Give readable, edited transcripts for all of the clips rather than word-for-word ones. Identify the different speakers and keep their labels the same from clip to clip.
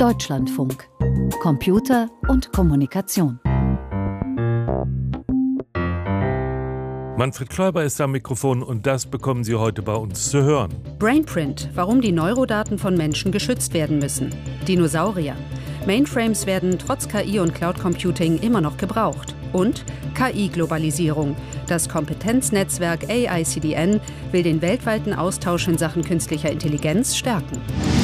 Speaker 1: Deutschlandfunk. Computer und Kommunikation.
Speaker 2: Manfred Kläuber ist am Mikrofon und das bekommen Sie heute bei uns zu hören.
Speaker 3: Brainprint, warum die Neurodaten von Menschen geschützt werden müssen. Dinosaurier. Mainframes werden trotz KI und Cloud Computing immer noch gebraucht. Und KI-Globalisierung. Das Kompetenznetzwerk AICDN will den weltweiten Austausch in Sachen künstlicher Intelligenz stärken.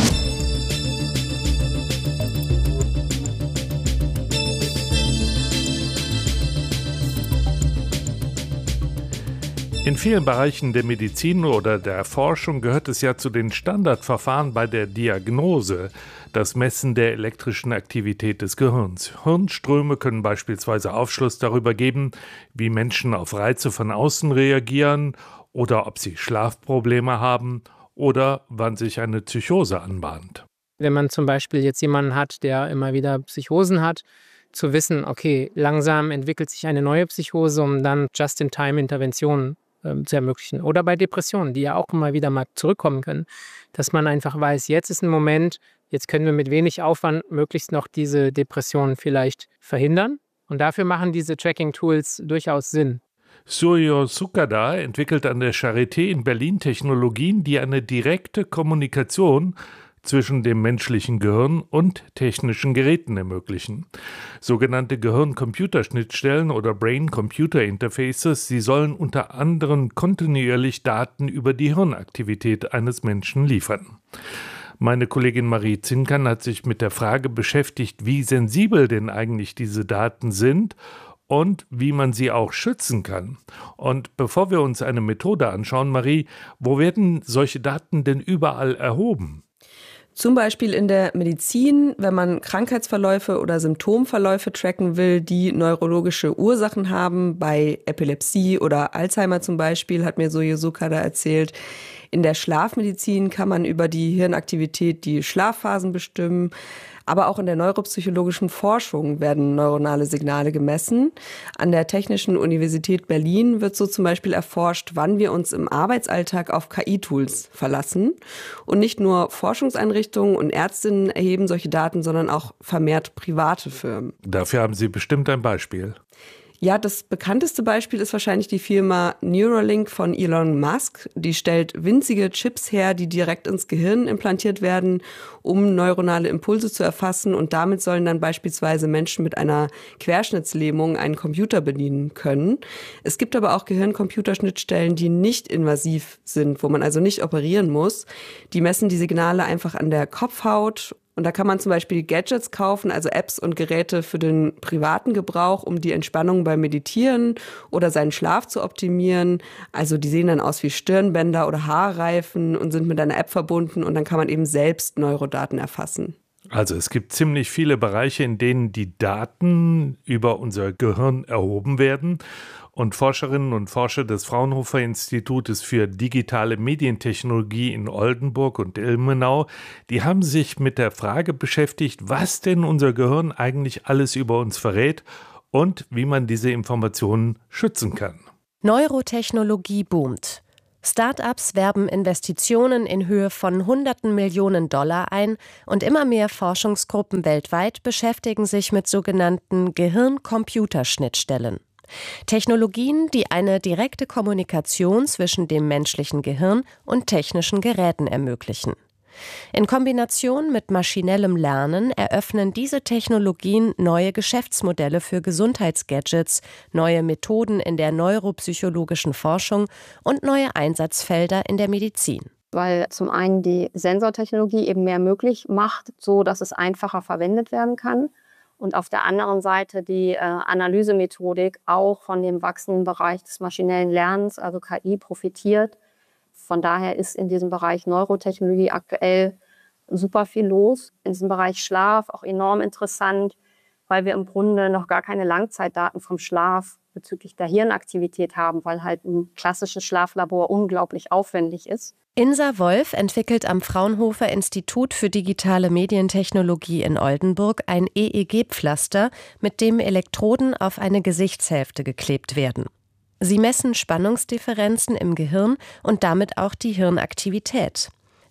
Speaker 2: In vielen Bereichen der Medizin oder der Forschung gehört es ja zu den Standardverfahren bei der Diagnose, das Messen der elektrischen Aktivität des Gehirns. Hirnströme können beispielsweise Aufschluss darüber geben, wie Menschen auf Reize von außen reagieren oder ob sie Schlafprobleme haben oder wann sich eine Psychose anbahnt.
Speaker 4: Wenn man zum Beispiel jetzt jemanden hat, der immer wieder Psychosen hat, zu wissen, okay, langsam entwickelt sich eine neue Psychose, um dann Just-in-Time-Interventionen zu ermöglichen. Oder bei Depressionen, die ja auch immer wieder mal zurückkommen können, dass man einfach weiß, jetzt ist ein Moment, jetzt können wir mit wenig Aufwand möglichst noch diese Depressionen vielleicht verhindern. Und dafür machen diese Tracking-Tools durchaus Sinn.
Speaker 2: Suryo Sukada entwickelt an der Charité in Berlin Technologien, die eine direkte Kommunikation zwischen dem menschlichen Gehirn und technischen Geräten ermöglichen. Sogenannte Gehirn-Computer-Schnittstellen oder Brain-Computer-Interfaces, sie sollen unter anderem kontinuierlich Daten über die Hirnaktivität eines Menschen liefern. Meine Kollegin Marie Zinkern hat sich mit der Frage beschäftigt, wie sensibel denn eigentlich diese Daten sind und wie man sie auch schützen kann. Und bevor wir uns eine Methode anschauen, Marie, wo werden solche Daten denn überall erhoben?
Speaker 5: Zum Beispiel in der Medizin, wenn man Krankheitsverläufe oder Symptomverläufe tracken will, die neurologische Ursachen haben, bei Epilepsie oder Alzheimer zum Beispiel, hat mir Suryo Sukada erzählt. In der Schlafmedizin kann man über die Hirnaktivität die Schlafphasen bestimmen. Aber auch in der neuropsychologischen Forschung werden neuronale Signale gemessen. An der Technischen Universität Berlin wird so zum Beispiel erforscht, wann wir uns im Arbeitsalltag auf KI-Tools verlassen. Und nicht nur Forschungseinrichtungen und Ärztinnen erheben solche Daten, sondern auch vermehrt private Firmen.
Speaker 2: Dafür haben Sie bestimmt ein Beispiel.
Speaker 5: Ja, das bekannteste Beispiel ist wahrscheinlich die Firma Neuralink von Elon Musk. Die stellt winzige Chips her, die direkt ins Gehirn implantiert werden, um neuronale Impulse zu erfassen. Und damit sollen dann beispielsweise Menschen mit einer Querschnittslähmung einen Computer bedienen können. Es gibt aber auch Gehirn-Computerschnittstellen, die nicht invasiv sind, wo man also nicht operieren muss. Die messen die Signale einfach an der Kopfhaut. Und da kann man zum Beispiel Gadgets kaufen, also Apps und Geräte für den privaten Gebrauch, um die Entspannung beim Meditieren oder seinen Schlaf zu optimieren. Also die sehen dann aus wie Stirnbänder oder Haarreifen und sind mit einer App verbunden und dann kann man eben selbst Neurodaten erfassen.
Speaker 2: Also es gibt ziemlich viele Bereiche, in denen die Daten über unser Gehirn erhoben werden. Und Forscherinnen und Forscher des Fraunhofer Institutes für digitale Medientechnologie in Oldenburg und Ilmenau, die haben sich mit der Frage beschäftigt, was denn unser Gehirn eigentlich alles über uns verrät und wie man diese Informationen schützen kann.
Speaker 6: Neurotechnologie boomt. Start-ups werben Investitionen in Höhe von Hunderten Millionen Dollar ein und immer mehr Forschungsgruppen weltweit beschäftigen sich mit sogenannten Gehirn-Computer-Schnittstellen. Technologien, die eine direkte Kommunikation zwischen dem menschlichen Gehirn und technischen Geräten ermöglichen. In Kombination mit maschinellem Lernen eröffnen diese Technologien neue Geschäftsmodelle für Gesundheitsgadgets, neue Methoden in der neuropsychologischen Forschung und neue Einsatzfelder in der Medizin.
Speaker 7: Weil zum einen die Sensortechnologie eben mehr möglich macht, so dass es einfacher verwendet werden kann. Und auf der anderen Seite die Analysemethodik auch von dem wachsenden Bereich des maschinellen Lernens, also KI, profitiert. Von daher ist in diesem Bereich Neurotechnologie aktuell super viel los. In diesem Bereich Schlaf auch enorm interessant, weil wir im Grunde noch gar keine Langzeitdaten vom Schlaf bezüglich der Hirnaktivität haben, weil halt ein klassisches Schlaflabor unglaublich aufwendig ist.
Speaker 6: Insa Wolf entwickelt am Fraunhofer Institut für digitale Medientechnologie in Oldenburg ein EEG-Pflaster, mit dem Elektroden auf eine Gesichtshälfte geklebt werden. Sie messen Spannungsdifferenzen im Gehirn und damit auch die Hirnaktivität.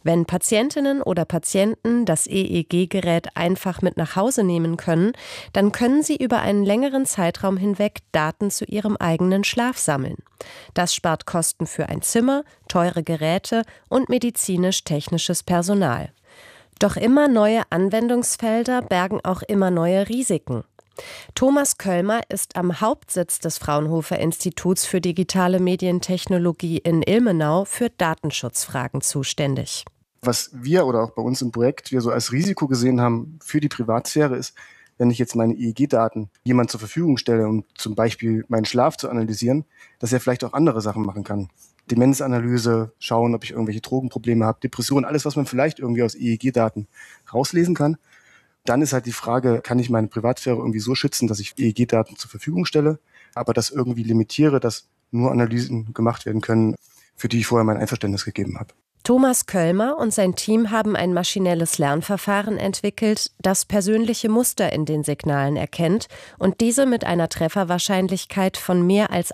Speaker 6: Wenn Patientinnen oder Patienten das EEG-Gerät einfach mit nach Hause nehmen können, dann können sie über einen längeren Zeitraum hinweg Daten zu ihrem eigenen Schlaf sammeln. Das spart Kosten für ein Zimmer, teure Geräte und medizinisch-technisches Personal. Doch immer neue Anwendungsfelder bergen auch immer neue Risiken. Thomas Köllmer ist am Hauptsitz des Fraunhofer Instituts für digitale Medientechnologie in Ilmenau für Datenschutzfragen zuständig.
Speaker 8: Was wir oder auch bei uns im Projekt wir so als Risiko gesehen haben für die Privatsphäre ist, wenn ich jetzt meine EEG-Daten jemand zur Verfügung stelle, um zum Beispiel meinen Schlaf zu analysieren, dass er vielleicht auch andere Sachen machen kann. Demenzanalyse, schauen, ob ich irgendwelche Drogenprobleme habe, Depressionen, alles, was man vielleicht irgendwie aus EEG-Daten rauslesen kann. Dann ist halt die Frage, kann ich meine Privatsphäre irgendwie so schützen, dass ich EEG-Daten zur Verfügung stelle, aber das irgendwie limitiere, dass nur Analysen gemacht werden können, für die ich vorher mein Einverständnis gegeben habe.
Speaker 6: Thomas Köllmer und sein Team haben ein maschinelles Lernverfahren entwickelt, das persönliche Muster in den Signalen erkennt und diese mit einer Trefferwahrscheinlichkeit von mehr als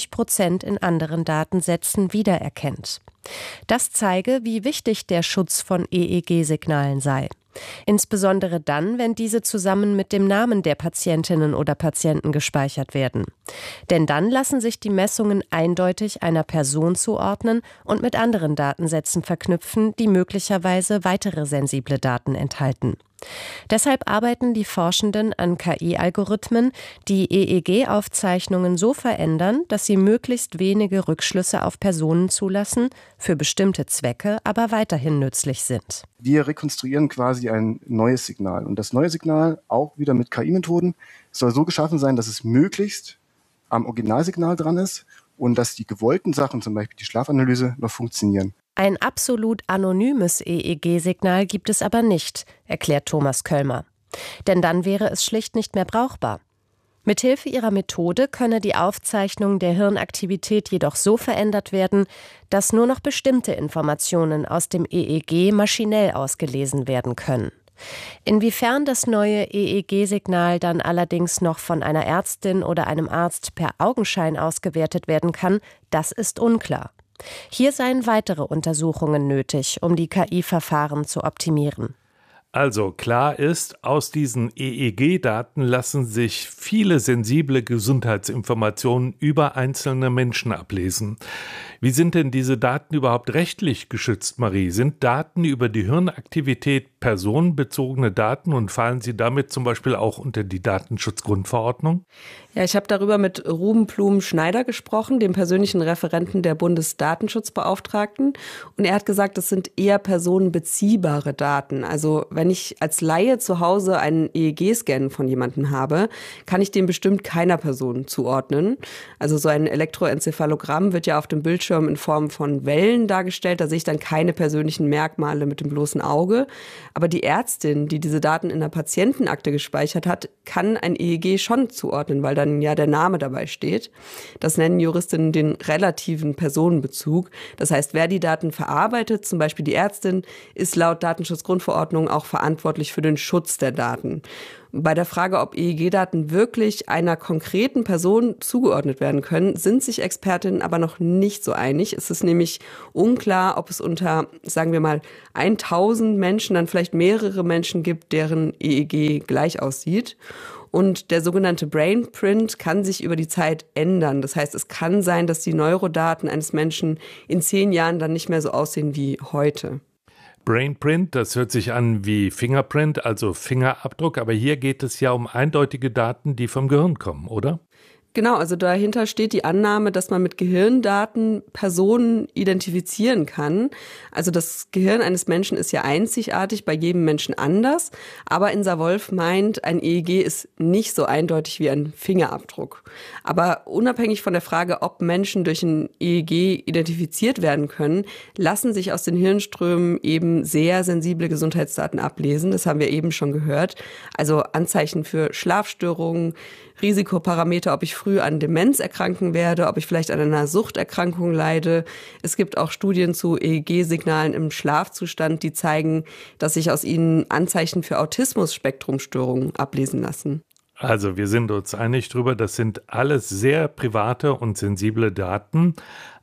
Speaker 6: 80% in anderen Datensätzen wiedererkennt. Das zeige, wie wichtig der Schutz von EEG-Signalen sei. Insbesondere dann, wenn diese zusammen mit dem Namen der Patientinnen oder Patienten gespeichert werden. Denn dann lassen sich die Messungen eindeutig einer Person zuordnen und mit anderen Datensätzen verknüpfen, die möglicherweise weitere sensible Daten enthalten. Deshalb arbeiten die Forschenden an KI-Algorithmen, die EEG-Aufzeichnungen so verändern, dass sie möglichst wenige Rückschlüsse auf Personen zulassen, für bestimmte Zwecke aber weiterhin nützlich sind.
Speaker 8: Wir rekonstruieren quasi ein neues Signal. Und das neue Signal, auch wieder mit KI-Methoden, soll so geschaffen sein, dass es möglichst am Originalsignal dran ist und dass die gewollten Sachen, zum Beispiel die Schlafanalyse, noch funktionieren.
Speaker 6: Ein absolut anonymes EEG-Signal gibt es aber nicht, erklärt Thomas Köllmer. Denn dann wäre es schlicht nicht mehr brauchbar. Mithilfe ihrer Methode könne die Aufzeichnung der Hirnaktivität jedoch so verändert werden, dass nur noch bestimmte Informationen aus dem EEG maschinell ausgelesen werden können. Inwiefern das neue EEG-Signal dann allerdings noch von einer Ärztin oder einem Arzt per Augenschein ausgewertet werden kann, das ist unklar. Hier seien weitere Untersuchungen nötig, um die KI-Verfahren zu optimieren.
Speaker 2: Also klar ist, aus diesen EEG-Daten lassen sich viele sensible Gesundheitsinformationen über einzelne Menschen ablesen. Wie sind denn diese Daten überhaupt rechtlich geschützt, Marie? Sind Daten über die Hirnaktivität personenbezogene Daten und fallen sie damit zum Beispiel auch unter die Datenschutzgrundverordnung?
Speaker 5: Ja, ich habe darüber mit Ruben Blum-Schneider gesprochen, dem persönlichen Referenten der Bundesdatenschutzbeauftragten. Und er hat gesagt, das sind eher personenbeziehbare Daten. Also wenn ich als Laie zu Hause einen EEG-Scan von jemandem habe, kann ich den bestimmt keiner Person zuordnen. Also so ein Elektroenzephalogramm wird ja auf dem Bildschirm in Form von Wellen dargestellt. Da sehe ich dann keine persönlichen Merkmale mit dem bloßen Auge. Aber die Ärztin, die diese Daten in der Patientenakte gespeichert hat, kann ein EEG schon zuordnen, weil dann ja der Name dabei steht. Das nennen Juristinnen den relativen Personenbezug. Das heißt, wer die Daten verarbeitet, zum Beispiel die Ärztin, ist laut Datenschutzgrundverordnung auch verantwortlich für den Schutz der Daten. Bei der Frage, ob EEG-Daten wirklich einer konkreten Person zugeordnet werden können, sind sich Expertinnen aber noch nicht so einig. Es ist nämlich unklar, ob es unter, sagen wir mal, 1000 Menschen dann vielleicht mehrere Menschen gibt, deren EEG gleich aussieht. Und der sogenannte Brainprint kann sich über die Zeit ändern. Das heißt, es kann sein, dass die Neurodaten eines Menschen in 10 Jahren dann nicht mehr so aussehen wie heute.
Speaker 2: Brainprint, das hört sich an wie Fingerprint, also Fingerabdruck, aber hier geht es ja um eindeutige Daten, die vom Gehirn kommen, oder?
Speaker 5: Genau, also dahinter steht die Annahme, dass man mit Gehirndaten Personen identifizieren kann. Also das Gehirn eines Menschen ist ja einzigartig, bei jedem Menschen anders. Aber Insa Wolf meint, ein EEG ist nicht so eindeutig wie ein Fingerabdruck. Aber unabhängig von der Frage, ob Menschen durch ein EEG identifiziert werden können, lassen sich aus den Hirnströmen eben sehr sensible Gesundheitsdaten ablesen. Das haben wir eben schon gehört. Also Anzeichen für Schlafstörungen, Risikoparameter, ob ich früh an Demenz erkranken werde, ob ich vielleicht an einer Suchterkrankung leide. Es gibt auch Studien zu EEG-Signalen im Schlafzustand, die zeigen, dass sich aus ihnen Anzeichen für Autismus-Spektrumstörungen ablesen lassen.
Speaker 2: Also wir sind uns einig drüber, das sind alles sehr private und sensible Daten.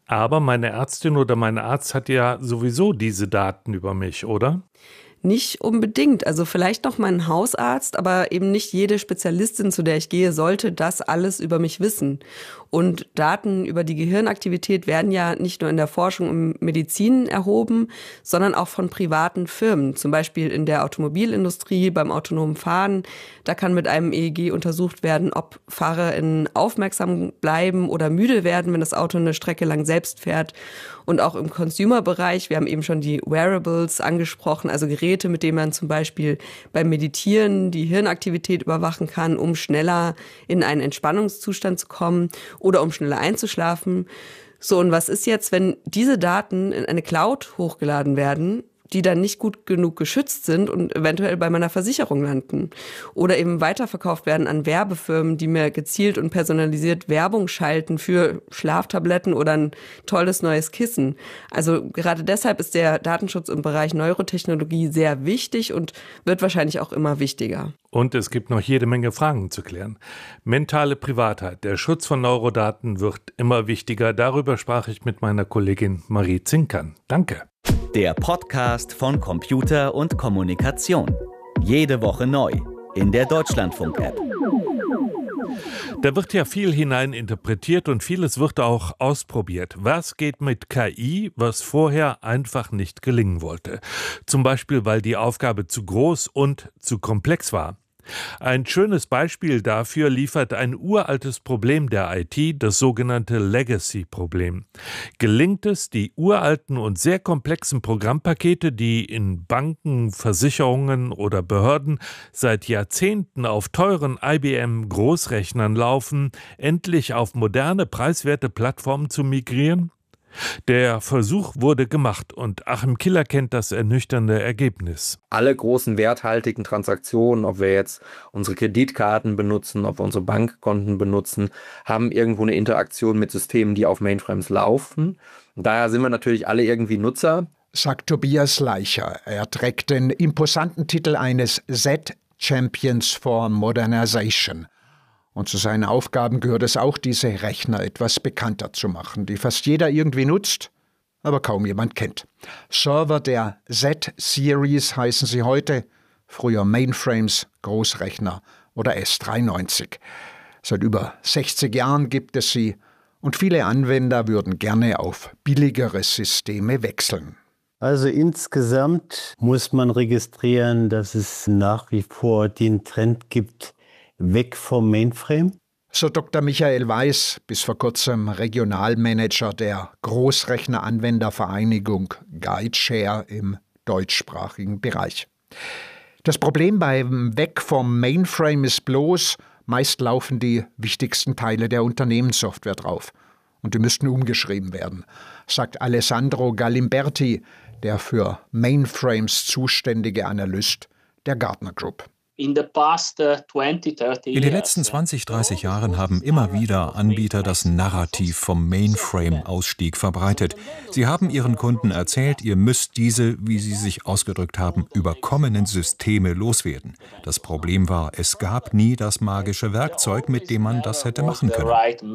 Speaker 2: Aber meine Ärztin oder mein Arzt hat ja sowieso diese Daten über mich, oder?
Speaker 5: Nicht unbedingt. Also vielleicht noch mein Hausarzt, aber eben nicht jede Spezialistin, zu der ich gehe, sollte das alles über mich wissen. Und Daten über die Gehirnaktivität werden ja nicht nur in der Forschung und Medizin erhoben, sondern auch von privaten Firmen. Zum Beispiel in der Automobilindustrie, beim autonomen Fahren. Da kann mit einem EEG untersucht werden, ob FahrerInnen aufmerksam bleiben oder müde werden, wenn das Auto eine Strecke lang selbst fährt. Und auch im Consumer-Bereich, wir haben eben schon die Wearables angesprochen, also Geräte, mit denen man zum Beispiel beim Meditieren die Hirnaktivität überwachen kann, um schneller in einen Entspannungszustand zu kommen oder um schneller einzuschlafen. So, und was ist jetzt, wenn diese Daten in eine Cloud hochgeladen werden, die dann nicht gut genug geschützt sind und eventuell bei meiner Versicherung landen oder eben weiterverkauft werden an Werbefirmen, die mir gezielt und personalisiert Werbung schalten für Schlaftabletten oder ein tolles neues Kissen. Also gerade deshalb ist der Datenschutz im Bereich Neurotechnologie sehr wichtig und wird wahrscheinlich auch immer wichtiger.
Speaker 2: Und es gibt noch jede Menge Fragen zu klären. Mentale Privatheit, der Schutz von Neurodaten wird immer wichtiger. Darüber sprach ich mit meiner Kollegin Marie Zinkern. Danke.
Speaker 9: Der Podcast von Computer und Kommunikation. Jede Woche neu in der Deutschlandfunk-App.
Speaker 2: Da wird ja viel hineininterpretiert und vieles wird auch ausprobiert. Was geht mit KI, was vorher einfach nicht gelingen wollte? Zum Beispiel, weil die Aufgabe zu groß und zu komplex war. Ein schönes Beispiel dafür liefert ein uraltes Problem der IT, das sogenannte Legacy-Problem. Gelingt es, die uralten und sehr komplexen Programmpakete, die in Banken, Versicherungen oder Behörden seit Jahrzehnten auf teuren IBM-Großrechnern laufen, endlich auf moderne, preiswerte Plattformen zu migrieren? Der Versuch wurde gemacht und Achim Killer kennt das ernüchternde Ergebnis.
Speaker 10: Alle großen werthaltigen Transaktionen, ob wir jetzt unsere Kreditkarten benutzen, ob wir unsere Bankkonten benutzen, haben irgendwo eine Interaktion mit Systemen, die auf Mainframes laufen. Und daher sind wir natürlich alle irgendwie Nutzer.
Speaker 11: Sagt Tobias Leicher. Er trägt den imposanten Titel eines Z-Champions for Modernization. Und zu seinen Aufgaben gehört es auch, diese Rechner etwas bekannter zu machen, die fast jeder irgendwie nutzt, aber kaum jemand kennt. Server der Z-Series heißen sie heute, früher Mainframes, Großrechner oder S390. Seit über 60 Jahren gibt es sie und viele Anwender würden gerne auf billigere Systeme wechseln.
Speaker 12: Also insgesamt muss man registrieren, dass es nach wie vor den Trend gibt, weg vom Mainframe?
Speaker 11: So Dr. Michael Weiß, bis vor kurzem Regionalmanager der Großrechneranwendervereinigung GuideShare im deutschsprachigen Bereich. Das Problem beim Weg vom Mainframe ist bloß, meist laufen die wichtigsten Teile der Unternehmenssoftware drauf. Und die müssten umgeschrieben werden, sagt Alessandro Galimberti, der für Mainframes zuständige Analyst der Gartner Group.
Speaker 13: In den letzten 20, 30 Jahren haben immer wieder Anbieter das Narrativ vom Mainframe-Ausstieg verbreitet. Sie haben ihren Kunden erzählt, ihr müsst diese, wie sie sich ausgedrückt haben, überkommenen Systeme loswerden. Das Problem war, es gab nie das magische Werkzeug, mit dem man das hätte machen können.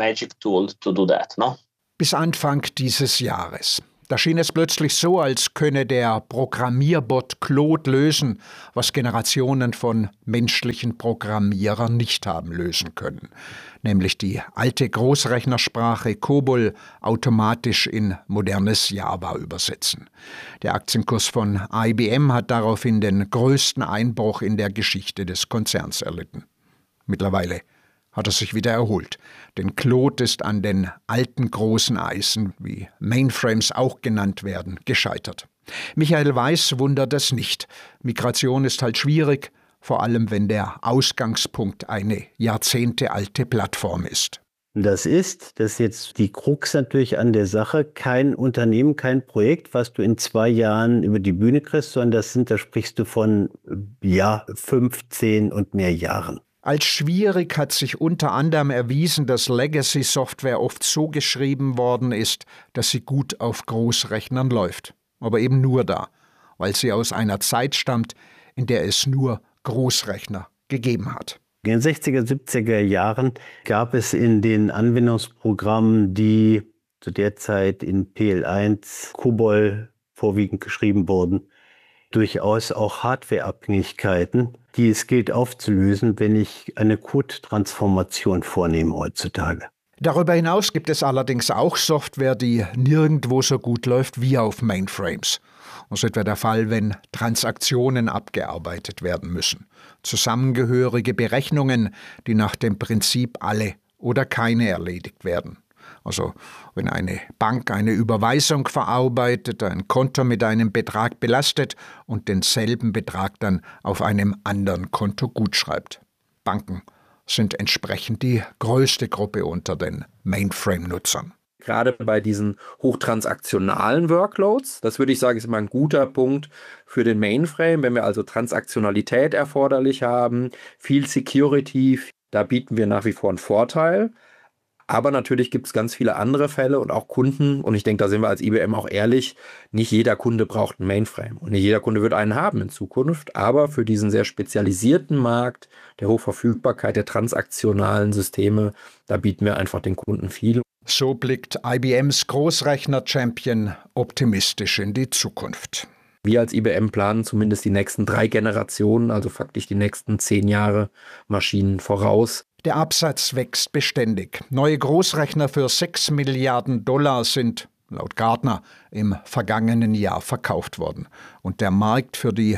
Speaker 11: Bis Anfang dieses Jahres. Da schien es plötzlich so, als könne der Programmierbot Claude lösen, was Generationen von menschlichen Programmierern nicht haben lösen können. Nämlich die alte Großrechnersprache COBOL automatisch in modernes Java übersetzen. Der Aktienkurs von IBM hat daraufhin den größten Einbruch in der Geschichte des Konzerns erlitten. Mittlerweile hat er sich wieder erholt. Denn Claude ist an den alten großen Eisen, wie Mainframes auch genannt werden, gescheitert. Michael Weiß wundert es nicht. Migration ist halt schwierig, vor allem wenn der Ausgangspunkt eine jahrzehntealte Plattform ist.
Speaker 12: Das ist jetzt die Krux natürlich an der Sache, kein Unternehmen, kein Projekt, was du in 2 Jahren über die Bühne kriegst, sondern da sprichst du von 15 und mehr Jahren.
Speaker 11: Als schwierig hat sich unter anderem erwiesen, dass Legacy-Software oft so geschrieben worden ist, dass sie gut auf Großrechnern läuft. Aber eben nur da, weil sie aus einer Zeit stammt, in der es nur Großrechner gegeben hat.
Speaker 12: In den 60er, 70er Jahren gab es in den Anwendungsprogrammen die zu der Zeit in PL1, COBOL vorwiegend geschrieben wurden, durchaus auch Hardwareabhängigkeiten, die es gilt aufzulösen, wenn ich eine Code-Transformation vornehme heutzutage.
Speaker 11: Darüber hinaus gibt es allerdings auch Software, die nirgendwo so gut läuft wie auf Mainframes. Das ist etwa der Fall, wenn Transaktionen abgearbeitet werden müssen. Zusammengehörige Berechnungen, die nach dem Prinzip alle oder keine erledigt werden. Also wenn eine Bank eine Überweisung verarbeitet, ein Konto mit einem Betrag belastet und denselben Betrag dann auf einem anderen Konto gutschreibt. Banken sind entsprechend die größte Gruppe unter den Mainframe-Nutzern.
Speaker 10: Gerade bei diesen hochtransaktionalen Workloads, das würde ich sagen, ist immer ein guter Punkt für den Mainframe. Wenn wir also Transaktionalität erforderlich haben, viel Security, da bieten wir nach wie vor einen Vorteil. Aber natürlich gibt es ganz viele andere Fälle und auch Kunden, und ich denke, da sind wir als IBM auch ehrlich, nicht jeder Kunde braucht einen Mainframe und nicht jeder Kunde wird einen haben in Zukunft, aber für diesen sehr spezialisierten Markt der Hochverfügbarkeit der transaktionalen Systeme, da bieten wir einfach den Kunden viel.
Speaker 11: So blickt IBMs Großrechner-Champion optimistisch in die Zukunft.
Speaker 10: Wir als IBM planen zumindest die nächsten 3 Generationen, also faktisch die nächsten 10 Jahre Maschinen voraus.
Speaker 11: Der Absatz wächst beständig. Neue Großrechner für $6 Milliarden sind, laut Gartner, im vergangenen Jahr verkauft worden. Und der Markt für die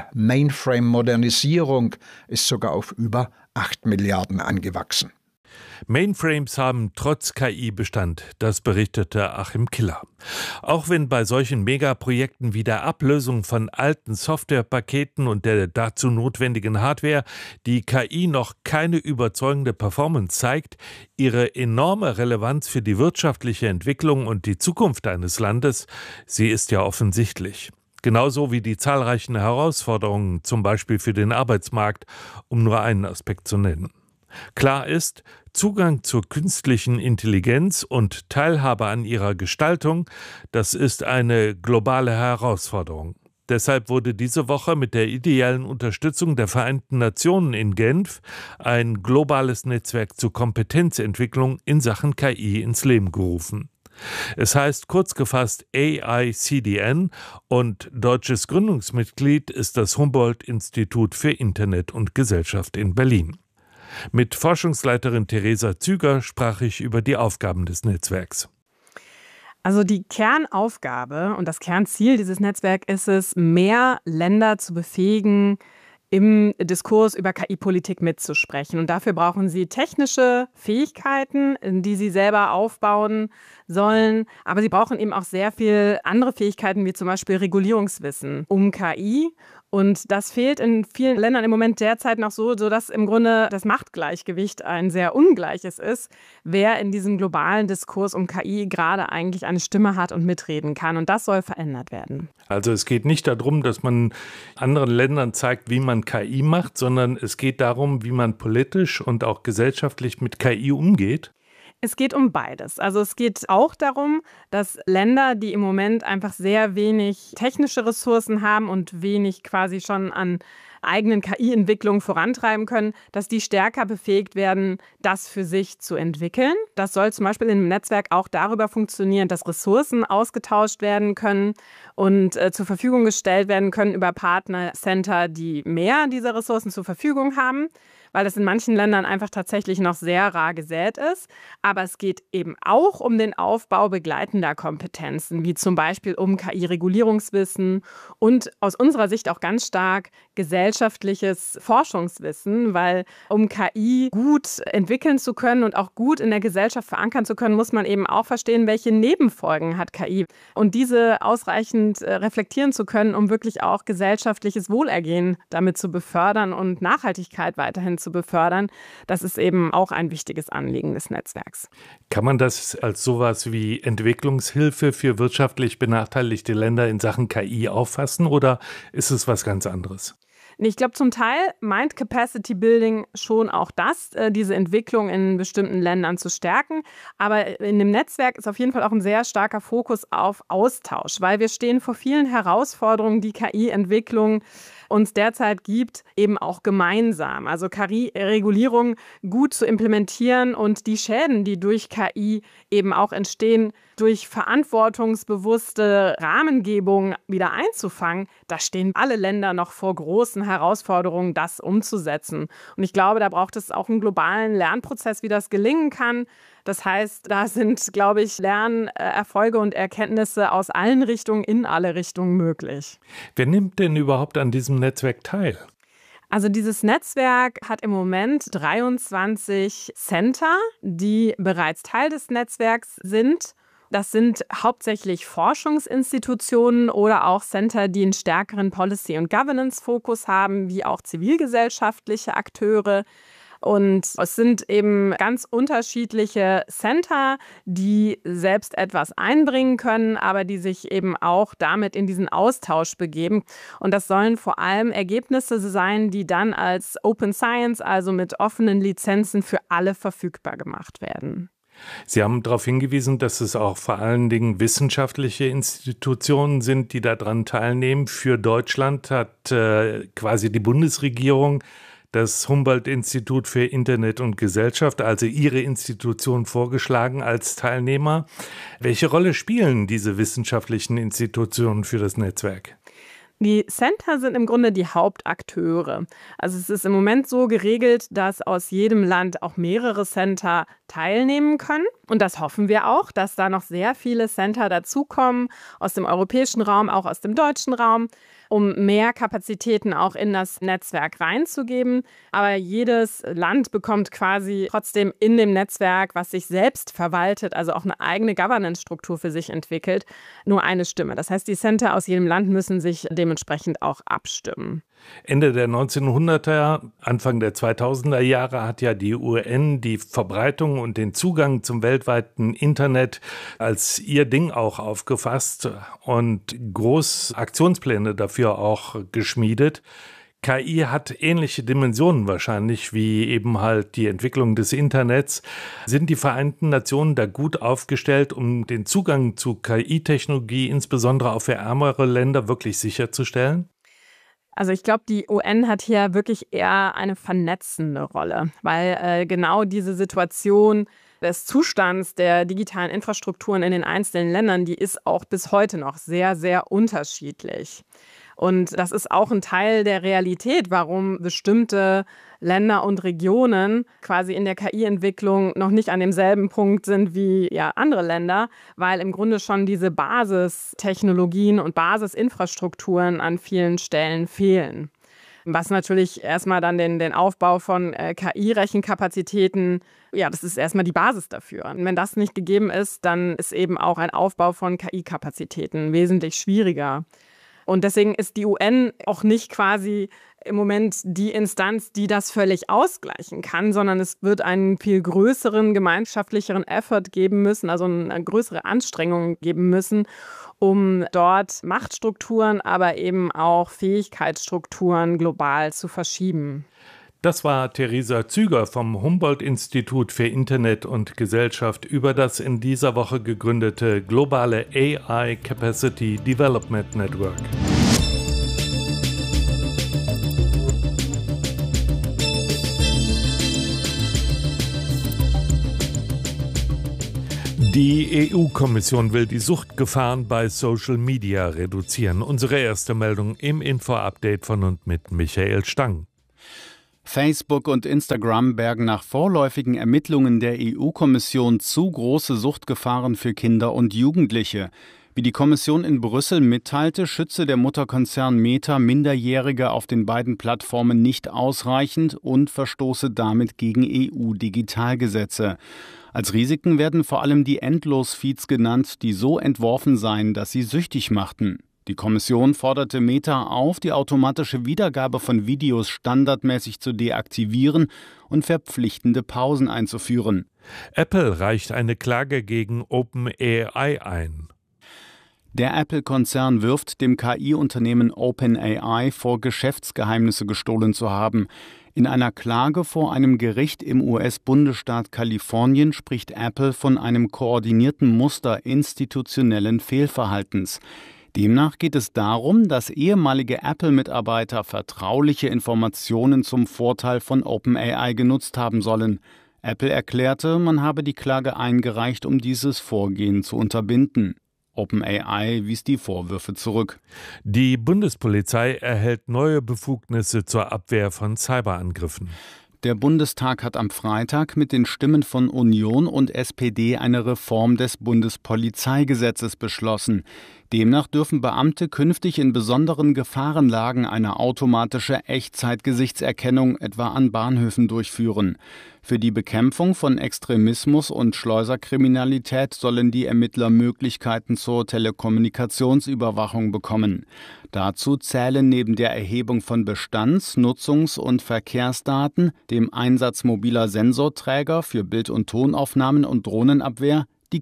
Speaker 11: Mainframe-Modernisierung ist sogar auf über 8 Milliarden angewachsen.
Speaker 2: Mainframes haben trotz KI Bestand, das berichtete Achim Killer. Auch wenn bei solchen Megaprojekten wie der Ablösung von alten Softwarepaketen und der dazu notwendigen Hardware die KI noch keine überzeugende Performance zeigt, ihre enorme Relevanz für die wirtschaftliche Entwicklung und die Zukunft eines Landes, sie ist ja offensichtlich. Genauso wie die zahlreichen Herausforderungen, zum Beispiel für den Arbeitsmarkt, um nur einen Aspekt zu nennen. Klar ist, Zugang zur künstlichen Intelligenz und Teilhabe an ihrer Gestaltung, das ist eine globale Herausforderung. Deshalb wurde diese Woche mit der ideellen Unterstützung der Vereinten Nationen in Genf ein globales Netzwerk zur Kompetenzentwicklung in Sachen KI ins Leben gerufen. Es heißt kurz gefasst AICDN und deutsches Gründungsmitglied ist das Humboldt-Institut für Internet und Gesellschaft in Berlin. Mit Forschungsleiterin Theresa Züger sprach ich über die Aufgaben des Netzwerks.
Speaker 14: Also die Kernaufgabe und das Kernziel dieses Netzwerks ist es, mehr Länder zu befähigen, im Diskurs über KI-Politik mitzusprechen. Und dafür brauchen sie technische Fähigkeiten, die sie selber aufbauen sollen. Aber sie brauchen eben auch sehr viel andere Fähigkeiten, wie zum Beispiel Regulierungswissen um KI. Und das fehlt in vielen Ländern im Moment derzeit noch so, dass im Grunde das Machtgleichgewicht ein sehr ungleiches ist, wer in diesem globalen Diskurs um KI gerade eigentlich eine Stimme hat und mitreden kann. Und das soll verändert werden.
Speaker 2: Also es geht nicht darum, dass man anderen Ländern zeigt, wie man KI macht, sondern es geht darum, wie man politisch und auch gesellschaftlich mit KI umgeht.
Speaker 14: Es geht um beides. Also es geht auch darum, dass Länder, die im Moment einfach sehr wenig technische Ressourcen haben und wenig quasi schon an eigenen KI-Entwicklungen vorantreiben können, dass die stärker befähigt werden, das für sich zu entwickeln. Das soll zum Beispiel im Netzwerk auch darüber funktionieren, dass Ressourcen ausgetauscht werden können und zur Verfügung gestellt werden können über Partnercenter, die mehr dieser Ressourcen zur Verfügung haben, weil das in manchen Ländern einfach tatsächlich noch sehr rar gesät ist. Aber es geht eben auch um den Aufbau begleitender Kompetenzen, wie zum Beispiel um KI-Regulierungswissen und aus unserer Sicht auch ganz stark gesellschaftliches Forschungswissen, weil um KI gut entwickeln zu können und auch gut in der Gesellschaft verankern zu können, muss man eben auch verstehen, welche Nebenfolgen hat KI. Und diese ausreichend reflektieren zu können, um wirklich auch gesellschaftliches Wohlergehen damit zu befördern und Nachhaltigkeit weiterhin zu befördern, das ist eben auch ein wichtiges Anliegen des Netzwerks.
Speaker 2: Kann man das als sowas wie Entwicklungshilfe für wirtschaftlich benachteiligte Länder in Sachen KI auffassen oder ist es was ganz anderes?
Speaker 14: Ich glaube, zum Teil meint Capacity Building schon auch das, diese Entwicklung in bestimmten Ländern zu stärken. Aber in dem Netzwerk ist auf jeden Fall auch ein sehr starker Fokus auf Austausch, weil wir stehen vor vielen Herausforderungen, die KI-Entwicklung uns derzeit gibt, eben auch gemeinsam. Also KI-Regulierung gut zu implementieren und die Schäden, die durch KI eben auch entstehen, durch verantwortungsbewusste Rahmengebung wieder einzufangen, da stehen alle Länder noch vor großen Herausforderungen, das umzusetzen. Und ich glaube, da braucht es auch einen globalen Lernprozess, wie das gelingen kann. Das heißt, da sind, glaube ich, Lernerfolge und Erkenntnisse aus allen Richtungen in alle Richtungen möglich.
Speaker 2: Wer nimmt denn überhaupt an diesem Netzwerk teil?
Speaker 14: Also dieses Netzwerk hat im Moment 23 Center, die bereits Teil des Netzwerks sind. Das sind hauptsächlich Forschungsinstitutionen oder auch Center, die einen stärkeren Policy- und Governance-Fokus haben, wie auch zivilgesellschaftliche Akteure. Und es sind eben ganz unterschiedliche Center, die selbst etwas einbringen können, aber die sich eben auch damit in diesen Austausch begeben. Und das sollen vor allem Ergebnisse sein, die dann als Open Science, also mit offenen Lizenzen für alle verfügbar gemacht werden.
Speaker 2: Sie haben darauf hingewiesen, dass es auch vor allen Dingen wissenschaftliche Institutionen sind, die daran teilnehmen. Für Deutschland hat quasi die Bundesregierung das Humboldt-Institut für Internet und Gesellschaft, also Ihre Institution, vorgeschlagen als Teilnehmer. Welche Rolle spielen diese wissenschaftlichen Institutionen für das Netzwerk?
Speaker 14: Die Center sind im Grunde die Hauptakteure. Also es ist im Moment so geregelt, dass aus jedem Land auch mehrere Center teilnehmen können. Und das hoffen wir auch, dass da noch sehr viele Center dazukommen, aus dem europäischen Raum, auch aus dem deutschen Raum, um mehr Kapazitäten auch in das Netzwerk reinzugeben. Aber jedes Land bekommt quasi trotzdem in dem Netzwerk, was sich selbst verwaltet, also auch eine eigene Governance-Struktur für sich entwickelt, nur eine Stimme. Das heißt, die Center aus jedem Land müssen sich dementsprechend auch abstimmen.
Speaker 2: Ende der 1900er, Anfang der 2000er Jahre hat ja die UN die Verbreitung und den Zugang zum weltweiten Internet als ihr Ding auch aufgefasst und groß Aktionspläne dafür auch geschmiedet. KI hat ähnliche Dimensionen wahrscheinlich wie eben halt die Entwicklung des Internets. Sind die Vereinten Nationen da gut aufgestellt, um den Zugang zu KI-Technologie, insbesondere auch für ärmere Länder, wirklich sicherzustellen?
Speaker 14: Also ich glaube, die UN hat hier wirklich eher eine vernetzende Rolle, weil genau diese Situation des Zustands der digitalen Infrastrukturen in den einzelnen Ländern, die ist auch bis heute noch sehr, sehr unterschiedlich. Und das ist auch ein Teil der Realität, warum bestimmte Länder und Regionen quasi in der KI-Entwicklung noch nicht an demselben Punkt sind wie andere Länder, weil im Grunde schon diese Basistechnologien und Basisinfrastrukturen an vielen Stellen fehlen. Was natürlich erstmal dann den Aufbau von KI-Rechenkapazitäten, das ist erstmal die Basis dafür. Und wenn das nicht gegeben ist, dann ist eben auch ein Aufbau von KI-Kapazitäten wesentlich schwieriger. Und deswegen ist die UN auch nicht quasi im Moment die Instanz, die das völlig ausgleichen kann, sondern es wird einen viel größeren gemeinschaftlicheren Effort geben müssen, also eine größere Anstrengung geben müssen, um dort Machtstrukturen, aber eben auch Fähigkeitsstrukturen global zu verschieben.
Speaker 2: Das war Theresa Züger vom Humboldt-Institut für Internet und Gesellschaft über das in dieser Woche gegründete globale AI Capacity Development Network. Die EU-Kommission will die Suchtgefahren bei Social Media reduzieren. Unsere erste Meldung im Info-Update von und mit Michael Stang.
Speaker 15: Facebook und Instagram bergen nach vorläufigen Ermittlungen der EU-Kommission zu große Suchtgefahren für Kinder und Jugendliche. Wie die Kommission in Brüssel mitteilte, schütze der Mutterkonzern Meta Minderjährige auf den beiden Plattformen nicht ausreichend und verstoße damit gegen EU-Digitalgesetze. Als Risiken werden vor allem die Endlosfeeds genannt, die so entworfen seien, dass sie süchtig machten. Die Kommission forderte Meta auf, die automatische Wiedergabe von Videos standardmäßig zu deaktivieren und verpflichtende Pausen einzuführen.
Speaker 2: Apple reicht eine Klage gegen OpenAI ein.
Speaker 15: Der Apple-Konzern wirft dem KI-Unternehmen OpenAI vor, Geschäftsgeheimnisse gestohlen zu haben. In einer Klage vor einem Gericht im US-Bundesstaat Kalifornien spricht Apple von einem koordinierten Muster institutionellen Fehlverhaltens. Demnach geht es darum, dass ehemalige Apple-Mitarbeiter vertrauliche Informationen zum Vorteil von OpenAI genutzt haben sollen. Apple erklärte, man habe die Klage eingereicht, um dieses Vorgehen zu unterbinden. OpenAI wies die Vorwürfe zurück.
Speaker 2: Die Bundespolizei erhält neue Befugnisse zur Abwehr von Cyberangriffen.
Speaker 15: Der Bundestag hat am Freitag mit den Stimmen von Union und SPD eine Reform des Bundespolizeigesetzes beschlossen. Demnach dürfen Beamte künftig in besonderen Gefahrenlagen eine automatische Echtzeitgesichtserkennung etwa an Bahnhöfen durchführen. Für die Bekämpfung von Extremismus und Schleuserkriminalität sollen die Ermittler Möglichkeiten zur Telekommunikationsüberwachung bekommen. Dazu zählen neben der Erhebung von Bestands-, Nutzungs- und Verkehrsdaten, dem Einsatz mobiler Sensorträger für Bild- und Tonaufnahmen und Drohnenabwehr, die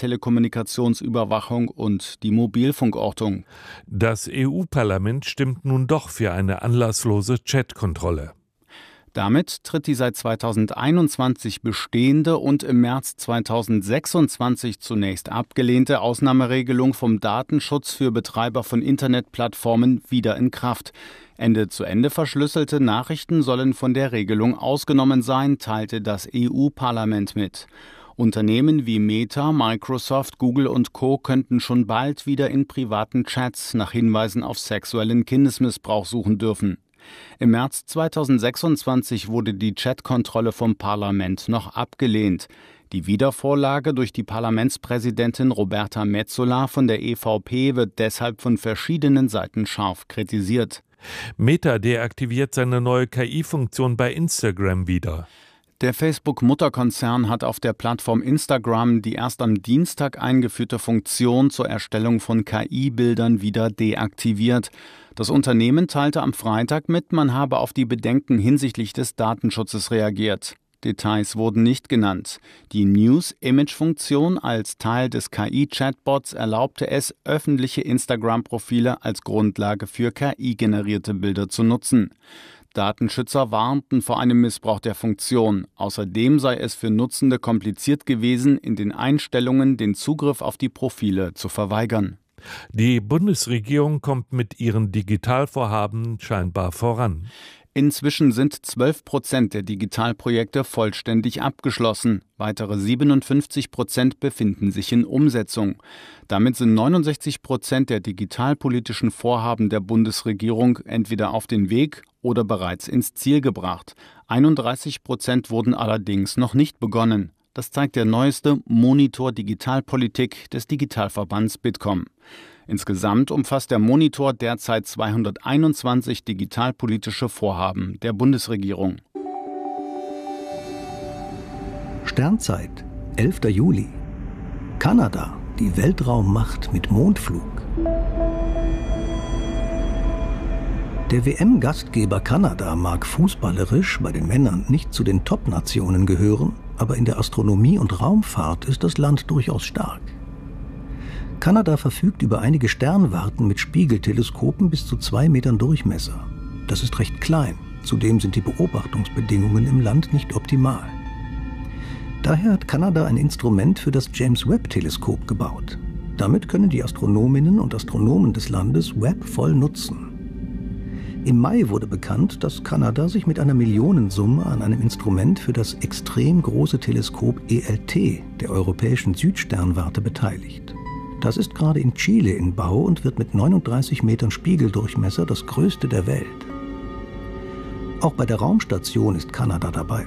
Speaker 15: Quellentelekommunikationsüberwachung und die Mobilfunkortung.
Speaker 2: Das EU-Parlament stimmt nun doch für eine anlasslose Chatkontrolle.
Speaker 15: Damit tritt die seit 2021 bestehende und im März 2026 zunächst abgelehnte Ausnahmeregelung vom Datenschutz für Betreiber von Internetplattformen wieder in Kraft. Ende-zu-Ende verschlüsselte Nachrichten sollen von der Regelung ausgenommen sein, teilte das EU-Parlament mit. Unternehmen wie Meta, Microsoft, Google und Co. könnten schon bald wieder in privaten Chats nach Hinweisen auf sexuellen Kindesmissbrauch suchen dürfen. Im März 2026 wurde die Chatkontrolle vom Parlament noch abgelehnt. Die Wiedervorlage durch die Parlamentspräsidentin Roberta Metsola von der EVP wird deshalb von verschiedenen Seiten scharf kritisiert.
Speaker 2: Meta deaktiviert seine neue KI-Funktion bei Instagram wieder.
Speaker 15: Der Facebook-Mutterkonzern hat auf der Plattform Instagram die erst am Dienstag eingeführte Funktion zur Erstellung von KI-Bildern wieder deaktiviert. Das Unternehmen teilte am Freitag mit, man habe auf die Bedenken hinsichtlich des Datenschutzes reagiert. Details wurden nicht genannt. Die News-Image-Funktion als Teil des KI-Chatbots erlaubte es, öffentliche Instagram-Profile als Grundlage für KI-generierte Bilder zu nutzen. Datenschützer warnten vor einem Missbrauch der Funktion. Außerdem sei es für Nutzende kompliziert gewesen, in den Einstellungen den Zugriff auf die Profile zu verweigern.
Speaker 2: Die Bundesregierung kommt mit ihren Digitalvorhaben scheinbar voran.
Speaker 15: Inzwischen sind 12% der Digitalprojekte vollständig abgeschlossen. Weitere 57% befinden sich in Umsetzung. Damit sind 69% der digitalpolitischen Vorhaben der Bundesregierung entweder auf den Weg oder bereits ins Ziel gebracht. 31% wurden allerdings noch nicht begonnen. Das zeigt der neueste Monitor Digitalpolitik des Digitalverbands Bitkom. Insgesamt umfasst der Monitor derzeit 221 digitalpolitische Vorhaben der Bundesregierung.
Speaker 16: Sternzeit, 11. Juli. Kanada, die Weltraummacht mit Mondflug. Der WM-Gastgeber Kanada mag fußballerisch bei den Männern nicht zu den Top-Nationen gehören, aber in der Astronomie und Raumfahrt ist das Land durchaus stark. Kanada verfügt über einige Sternwarten mit Spiegelteleskopen bis zu 2 Metern Durchmesser. Das ist recht klein, zudem sind die Beobachtungsbedingungen im Land nicht optimal. Daher hat Kanada ein Instrument für das James-Webb-Teleskop gebaut. Damit können die Astronominnen und Astronomen des Landes Webb voll nutzen. Im Mai wurde bekannt, dass Kanada sich mit einer Millionensumme an einem Instrument für das extrem große Teleskop ELT der europäischen Südsternwarte beteiligt. Das ist gerade in Chile in Bau und wird mit 39 Metern Spiegeldurchmesser das größte der Welt. Auch bei der Raumstation ist Kanada dabei.